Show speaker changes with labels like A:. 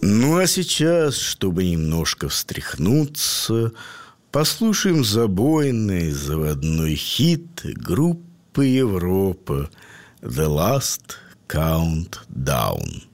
A: Ну, а сейчас, чтобы немножко встряхнуться, послушаем забойный заводной хит группы Европа «The Last Countdown».